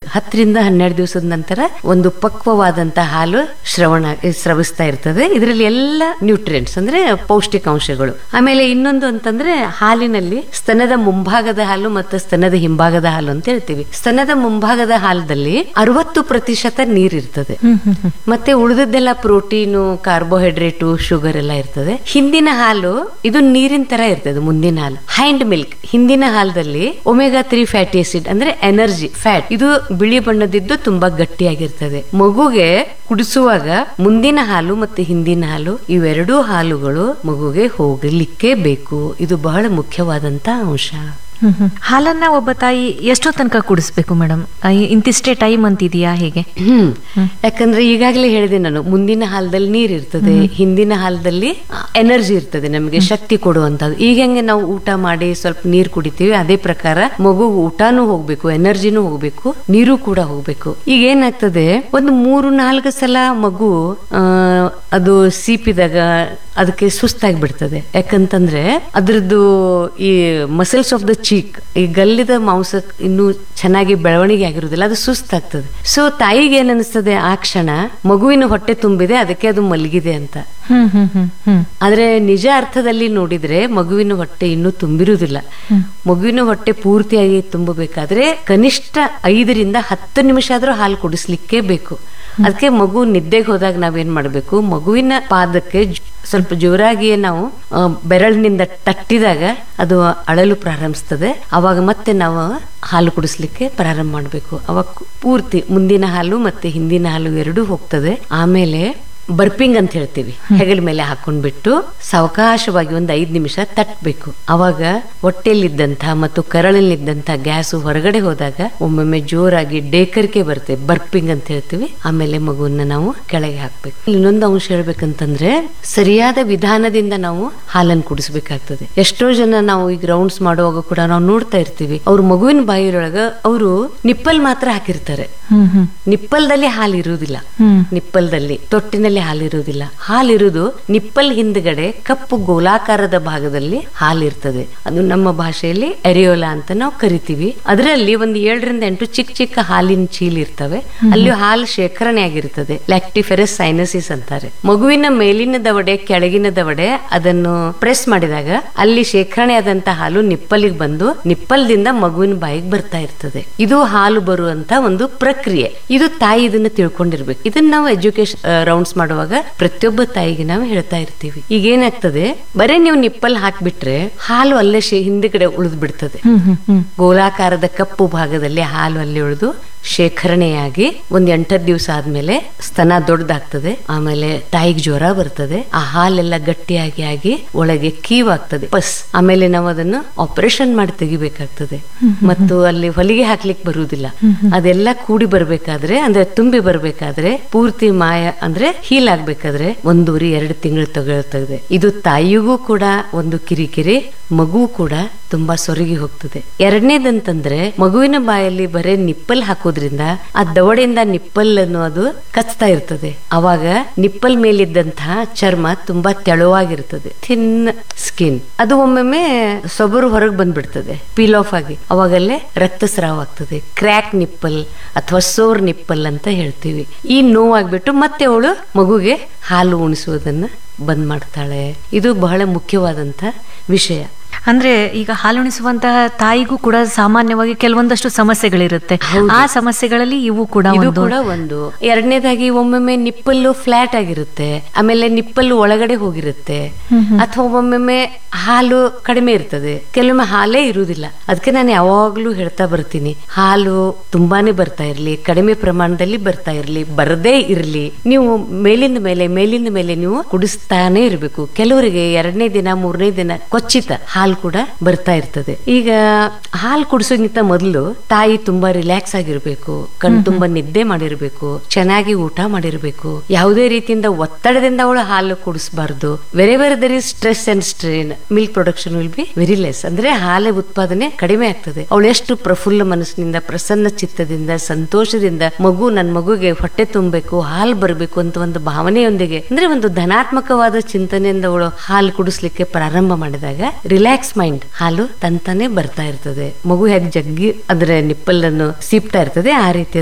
10ರಿಂದ 12 ದಿವಸದ ನಂತರ ಒಂದು ಪಕ್ವವಾದಂತ ಹಾಲು ಸ್ರವಿಸ್ತಾ ಇರ್ತದೆ. ಇದರಲ್ಲಿ ಎಲ್ಲ ನ್ಯೂಟ್ರಿಯೆಂಟ್ಸ್ ಅಂದ್ರೆ ಪೌಷ್ಟಿಕಾಂಶಗಳು. ಆಮೇಲೆ ಇನ್ನೊಂದು ಅಂತಂದ್ರೆ ಹಾಲಿನಲ್ಲಿ ಸ್ತನದ ಮುಂಭಾಗದ ಹಾಲು ಮತ್ತು ಸ್ತನದ ಹಿಂಭಾಗದ ಹಾಲು ಅಂತ ಹೇಳ್ತೀವಿ. ಸ್ತನದ ಮುಂಭಾಗದ ಹಾಲದಲ್ಲಿ 60% ನೀರಿರ್ತದೆ, ಮತ್ತೆ ಉಳಿದದ್ದೆಲ್ಲ ಪ್ರೋಟೀನು, ಕಾರ್ಬೋಹೈಡ್ರೇಟು, ಶುಗರ್ ಎಲ್ಲ ಇರ್ತದೆ. ಹಿಂದಿನ ಹಾಲು ಇದು ನೀರಿನ ತರ ಇರ್ತದೆ. ಮುಂದಿನ ಹಾಲು ಹೈಂಡ್ ಮಿಲ್ಕ್, ಹಿಂದಿನ ಹಾಲದಲ್ಲಿ ಒಮೆಗಾ 3 ಫ್ಯಾಟಿ ಆಸಿಡ್ ಅಂದ್ರೆ ಎನರ್ಜಿ ಫ್ಯಾಟ್, ಇದು ಬಿಳಿ ಬಣ್ಣದಿದ್ದು ತುಂಬಾ ಗಟ್ಟಿಯಾಗಿರ್ತದೆ. ಮಗುಗೆ ಕುಡಿಸುವಾಗ ಮುಂದಿನ ಹಾಲು ಮತ್ತೆ ಹಿಂದಿನ ಹಾಲು ಇವೆರಡೂ ಹಾಲುಗಳು ಮಗುಗೆ ಹೋಗಲಿಕ್ಕೆ ಬೇಕು. ಇದು ಬಹಳ ಮುಖ್ಯವಾದಂತ ಅಂಶ. ಹಾಲನ್ನ ಒಬ್ಬ ತಾಯಿ ಎಷ್ಟೋ ತನಕ ಕುಡಿಸ್ಬೇಕು ಮೇಡಮ್? ಇಂತಿಷ್ಟೇ ಟೈಮ್ ಅಂತಿದೆಯಾ ಹೇಗೆ? ಯಾಕಂದ್ರೆ ಈಗಾಗಲೇ ಹೇಳಿದೆ ನಾನು, ಮುಂದಿನ ಹಾಲದಲ್ಲಿ ನೀರ್ ಇರ್ತದೆ, ಹಿಂದಿನ ಹಾಲದಲ್ಲಿ ಎನರ್ಜಿ ಇರ್ತದೆ, ನಮಗೆ ಶಕ್ತಿ ಕೊಡುವಂತದ್ದು. ಈಗ ಹೆಂಗೆ ನಾವು ಊಟ ಮಾಡಿ ಸ್ವಲ್ಪ ನೀರ್ ಕುಡಿತೀವಿ, ಅದೇ ಪ್ರಕಾರ ಮಗು ಊಟನೂ ಹೋಗ್ಬೇಕು, ಎನರ್ಜಿನೂ ಹೋಗ್ಬೇಕು, ನೀರು ಕೂಡ ಹೋಗ್ಬೇಕು. ಈಗ ಏನಾಗ್ತದೆ, ಒಂದು 3-4 ಸಲ ಮಗು ಅದು ಸೀಪಿದಾಗ ಅದಕ್ಕೆ ಸುಸ್ತಾಗಿ ಬಿಡ್ತದೆ. ಯಾಕಂತಂದ್ರೆ ಅದ್ರದ್ದು ಈ ಮಸಲ್ಸ್ ಆಫ್ ದ ಚೀಕ್, ಈ ಗಲ್ಲಿದ ಮಾಂಸ ಇನ್ನು ಚೆನ್ನಾಗಿ ಬೆಳವಣಿಗೆ ಆಗಿರುವುದಿಲ್ಲ, ಅದು ಸುಸ್ತಾಗ್ತದೆ. ಸೊ ತಾಯಿಗೆ ಏನ್ ಅನಿಸ್ತದೆ, ಆ ಕ್ಷಣ ಮಗುವಿನ ಹೊಟ್ಟೆ ತುಂಬಿದೆ, ಅದಕ್ಕೆ ಅದು ಮಲಗಿದೆ ಅಂತ. ಆದ್ರೆ ನಿಜ ಅರ್ಥದಲ್ಲಿ ನೋಡಿದ್ರೆ ಮಗುವಿನ ಹೊಟ್ಟೆ ಇನ್ನೂ ತುಂಬಿರುವುದಿಲ್ಲ. ಮಗುವಿನ ಹೊಟ್ಟೆ ಪೂರ್ತಿಯಾಗಿ ತುಂಬಬೇಕಾದ್ರೆ ಕನಿಷ್ಠ 5ರಿಂದ 10 ನಿಮಿಷ ಆದ್ರೂ ಹಾಲು ಕುಡಿಸ್ಲಿಕ್ಕೆ ಬೇಕು. ಅದಕ್ಕೆ ಮಗು ನಿದ್ದೆಗೆ ಹೋದಾಗ ನಾವೇನ್ ಮಾಡ್ಬೇಕು, ಮಗುವಿನ ಪಾದಕ್ಕೆ ಸ್ವಲ್ಪ ಜೋರಾಗಿಯೇ ನಾವು ಬೆರಳಿನಿಂದ ತಟ್ಟಿದಾಗ ಅದು ಅಳಲು ಪ್ರಾರಂಭಿಸ್ತದೆ. ಅವಾಗ ಮತ್ತೆ ನಾವು ಹಾಲು ಕುಡಿಸ್ಲಿಕ್ಕೆ ಪ್ರಾರಂಭ ಮಾಡ್ಬೇಕು. ಅವಾಗ ಪೂರ್ತಿ ಮುಂದಿನ ಹಾಲು ಮತ್ತೆ ಹಿಂದಿನ ಹಾಲು ಎರಡೂ ಹೋಗ್ತದೆ. ಆಮೇಲೆ ಬರ್ಪಿಂಗ್ ಅಂತ ಹೇಳ್ತೀವಿ, ಹೆಗಲ ಮೇಲೆ ಹಾಕೊಂಡ್ಬಿಟ್ಟು ಸಾವಕಾಶವಾಗಿ ಒಂದು 5 ನಿಮಿಷ ತಟ್ಟಬೇಕು. ಅವಾಗ ಹೊಟ್ಟೆಯಲ್ಲಿದ್ದಂತಹ ಮತ್ತು ಕರಳಲ್ಲಿದ್ದಂತಹ ಗ್ಯಾಸು ಹೊರಗಡೆ ಹೋದಾಗ ಒಮ್ಮೊಮ್ಮೆ ಜೋರಾಗಿ ಡೇಕರಿಕೆ ಬರುತ್ತೆ, ಬರ್ಪಿಂಗ್ ಅಂತ ಹೇಳ್ತೀವಿ. ಆಮೇಲೆ ಮಗುವನ್ನ ನಾವು ಕೆಳಗೆ ಹಾಕ್ಬೇಕು. ಇನ್ನೊಂದು ಅಂಶ ಹೇಳ್ಬೇಕಂತಂದ್ರೆ ಸರಿಯಾದ ವಿಧಾನದಿಂದ ನಾವು ಹಾಲನ್ನು ಕುಡಿಸ್ಬೇಕಾಗ್ತದೆ. ಎಷ್ಟೋ ಜನ ನಾವು ಈಗ ರೌಂಡ್ಸ್ ಮಾಡುವಾಗ ಕೂಡ ನಾವು ನೋಡ್ತಾ ಇರ್ತೀವಿ, ಅವ್ರ ಮಗುವಿನ ಬಾಯಿಯೊಳಗ ಅವರು ನಿಪ್ಪಲ್ ಮಾತ್ರ ಹಾಕಿರ್ತಾರೆ. ನಿಪ್ಪಲ್ದಲ್ಲಿ ಹಾಲು ಇರುವುದಿಲ್ಲ, ನಿಪ್ಪಲ್ದಲ್ಲಿ ತೊಟ್ಟಿನಲ್ಲಿ ಹಾಲಿರುವುದಿಲ್ಲ. ಹಾಲಿರುವುದು ನಿಪ್ಪಲ್ ಹಿಂದ್ಗಡೆ ಕಪ್ಪು ಗೋಲಾಕಾರದ ಭಾಗದಲ್ಲಿ ಹಾಲಿರ್ತದೆ. ಅದು ನಮ್ಮ ಭಾಷೆಯಲ್ಲಿ ಎರಿಯೋಲಾ ಅಂತ ನಾವು ಕರಿತೀವಿ. ಅದರಲ್ಲಿ ಒಂದು 7ರಿಂದ 8 ಚಿಕ್ಕ ಚಿಕ್ಕ ಹಾಲಿನ ಚೀಲ ಇರ್ತವೆ. ಅಲ್ಲಿ ಹಾಲು ಶೇಖರಣೆ ಆಗಿರ್ತದೆ. ಲ್ಯಾಕ್ಟಿಫೆರಸ್ ಸೈನಸಿಸ್ ಅಂತಾರೆ. ಮಗುವಿನ ಮೇಲಿನ ದವಡೆ ಕೆಳಗಿನ ದವಡೆ ಅದನ್ನು ಪ್ರೆಸ್ ಮಾಡಿದಾಗ ಅಲ್ಲಿ ಶೇಖರಣೆ ಆದಂತ ಹಾಲು ನಿಪ್ಪಲಿಗೆ ಬಂದು ನಿಪ್ಪಲ್ದಿಂದ ಮಗುವಿನ ಬಾಯಿಗೆ ಬರ್ತಾ ಇರ್ತದೆ. ಇದು ಹಾಲು ಬರುವಂತ ಒಂದು ಪ್ರಕ್ರಿಯೆ. ಇದು ತಾಯಿ ಇದನ್ನ ತಿಳ್ಕೊಂಡಿರ್ಬೇಕು. ಇದನ್ನ ನಾವು ಎಜುಕೇಶನ್ ರೌಂಡ್ಸ್ ಮಾಡುವಾಗ ಪ್ರತಿಯೊಬ್ಬ ತಾಯಿಗೆ ನಾವು ಹೇಳ್ತಾ ಇರ್ತೀವಿ. ಈಗ ಏನಾಗ್ತದೆ, ಬರೇ ನೀವು ನಿಪ್ಪಲ್ ಹಾಕ್ಬಿಟ್ರೆ ಹಾಲು ಅಲ್ಲೇ ಹಿಂದ್ಗಡೆ ಉಳಿದು ಬಿಡ್ತದೆ. ಗೋಲಾಕಾರದ ಕಪ್ಪು ಭಾಗದಲ್ಲಿ ಹಾಲು ಅಲ್ಲಿ ಉಳಿದು ಶೇಖರಣೆಯಾಗಿ ಒಂದ್ 8 ದಿವಸ ಆದ್ಮೇಲೆ ಸ್ತನ ದೊಡ್ಡದಾಗ್ತದೆ. ಆಮೇಲೆ ತಾಯಿಗೆ ಜ್ವರ ಬರ್ತದೆ. ಆ ಹಾಲೆಲ್ಲ ಗಟ್ಟಿಯಾಗಿ ಆಗಿ ಒಳಗೆ ಕೀವಾಗ್ತದೆ, ಪಸ್. ಆಮೇಲೆ ನಾವು ಅದನ್ನು ಆಪರೇಷನ್ ಮಾಡಿ ತೆಗಿಬೇಕಾಗ್ತದೆ. ಮತ್ತು ಅಲ್ಲಿ ಹೊಲಿಗೆ ಹಾಕ್ಲಿಕ್ಕೆ ಬರುವುದಿಲ್ಲ. ಅದೆಲ್ಲ ಕೂಡಿ ಬರ್ಬೇಕಾದ್ರೆ, ಅಂದ್ರೆ ತುಂಬಿ ಬರ್ಬೇಕಾದ್ರೆ, ಪೂರ್ತಿ ಮಾಯ ಅಂದ್ರೆ ಹೀಲ್ ಆಗ್ಬೇಕಾದ್ರೆ 1.5-2 ತಿಂಗಳು ತಗೊಳ್ತದೆ. ಇದು ತಾಯಿಗೂ ಕೂಡ ಒಂದು ಕಿರಿಕಿರಿ, ಮಗು ಕೂಡ ತುಂಬಾ ಸೊರಗಿ ಹೋಗ್ತದೆ. ಎರಡನೇದಂತಂದ್ರೆ ಮಗುವಿನ ಬಾಯಲ್ಲಿ ಬರೇ ನಿಪ್ಪಲ್ ಹಾಕೋದ್ರಿಂದ ಆ ದವಡೆಯಿಂದ ನಿಪ್ಪಲ್ ಅನ್ನೋದು ಕಚ್ತಾ ಇರ್ತದೆ. ಅವಾಗ ನಿಪ್ಪಲ್ ಮೇಲಿದ್ದಂತಹ ಚರ್ಮ ತುಂಬಾ ತೆಳುವಾಗಿರ್ತದೆ, ಥಿನ್ ಸ್ಕಿನ್. ಅದು ಒಮ್ಮೊಮ್ಮೆ ಸೊಬರು ಹೊರಗೆ ಬಂದ್ಬಿಡ್ತದೆ, ಪೀಲ್ ಆಫ್ ಆಗಿ. ಅವಾಗಲ್ಲೇ ರಕ್ತಸ್ರಾವ ಆಗ್ತದೆ. ಕ್ರ್ಯಾಕ್ ನಿಪ್ಪಲ್ ಅಥವಾ ಸೋರ್ ನಿಪ್ಪಲ್ ಅಂತ ಹೇಳ್ತೀವಿ. ಈ ನೋವಾಗ್ಬಿಟ್ಟು ಮತ್ತೆ ಅವಳು ಮಗುಗೆ ಹಾಲು ಉಣಿಸುವುದನ್ನ ಬಂದ್ ಮಾಡ್ತಾಳೆ. ಇದು ಬಹಳ ಮುಖ್ಯವಾದಂತ ವಿಷಯ. ಅಂದ್ರೆ ಈಗ ಹಾಲುಣಿಸುವಂತಹ ತಾಯಿಗೂ ಕೂಡ ಸಾಮಾನ್ಯವಾಗಿ ಕೆಲವೊಂದಷ್ಟು ಸಮಸ್ಯೆಗಳಿರುತ್ತೆ. ಆ ಸಮಸ್ಯೆಗಳಲ್ಲಿ ಇವು ಕೂಡ ಒಂದು. ಎರಡನೇದಾಗಿ ಒಮ್ಮೊಮ್ಮೆ ನಿಪ್ಪಲ್ಲು ಫ್ಲಾಟ್ ಆಗಿರುತ್ತೆ, ಆಮೇಲೆ ನಿಪ್ಪಲ್ಲು ಒಳಗಡೆ ಹೋಗಿರುತ್ತೆ, ಅಥವಾ ಒಮ್ಮೊಮ್ಮೆ ಹಾಲು ಕಡಿಮೆ ಇರ್ತದೆ, ಕೆಲವೊಮ್ಮೆ ಹಾಲೇ ಇರುವುದಿಲ್ಲ. ಅದಕ್ಕೆ ನಾನು ಯಾವಾಗ್ಲೂ ಹೇಳ್ತಾ ಬರ್ತೀನಿ, ಹಾಲು ತುಂಬಾನೇ ಬರ್ತಾ ಇರ್ಲಿ, ಕಡಿಮೆ ಪ್ರಮಾಣದಲ್ಲಿ ಬರ್ತಾ ಇರ್ಲಿ, ಬರದೇ ಇರ್ಲಿ, ನೀವು ಮೇಲಿಂದ ಮೇಲೆ ನೀವು ಕುಡಿಸ್ತಾನೆ ಇರಬೇಕು. ಕೆಲವರಿಗೆ 2ನೇ ದಿನ 3ನೇ ದಿನ ಕೊಚ್ಚಿತ ಹಾಲು ಕೂಡ ಬರ್ತಾ ಇರ್ತದೆ. ಈಗ ಹಾಲು ಕುಡಿಸೋಕ್ಕಿಂತ ಮೊದಲು ತಾಯಿ ತುಂಬಾ ರಿಲ್ಯಾಕ್ಸ್ ಆಗಿರ್ಬೇಕು, ಕಣ್ ತುಂಬಾ ನಿದ್ದೆ ಮಾಡಿರ್ಬೇಕು, ಚೆನ್ನಾಗಿ ಊಟ ಮಾಡಿರ್ಬೇಕು. ಯಾವುದೇ ರೀತಿಯಿಂದ ಒತ್ತಡದಿಂದ ಅವಳು ಹಾಲು ಕುಡಿಸಬಾರ್ದು. Wherever there is stress and strain, milk production will be very less. ಅಂದ್ರೆ ಹಾಲು ಉತ್ಪಾದನೆ ಕಡಿಮೆ ಆಗ್ತದೆ. ಅವಳು ಎಷ್ಟು ಪ್ರಫುಲ್ಲ ಮನಸ್ಸಿನಿಂದ, ಪ್ರಸನ್ನ ಚಿತ್ತದಿಂದ, ಸಂತೋಷದಿಂದ ನನ್ ಮಗುಗೆ ಹೊಟ್ಟೆ ತುಂಬಬೇಕು, ಹಾಲು ಬರಬೇಕು ಅಂತ ಒಂದು ಭಾವನೆಯೊಂದಿಗೆ, ಅಂದ್ರೆ ಒಂದು ಧನಾತ್ಮಕವಾದ ಚಿಂತನೆಯಿಂದ ಅವಳು ಹಾಲು ಕುಡಿಸ್ಲಿಕ್ಕೆ ಪ್ರಾರಂಭ ಮಾಡಿದಾಗ ರಿಲ್ಯಾಕ್ಸ್ ಮೈಂಡ್, ಹಾಲು ತಂತಾನೆ ಬರ್ತಾ ಇರ್ತದೆ. ಮಗು ಹೇಗೆ ಜಗ್ಗಿ ಅಂದ್ರೆ ನಿಪ್ಪಲ್ ಅನ್ನು ಸೀಪ್ತಾ ಇರ್ತದೆ, ಆ ರೀತಿ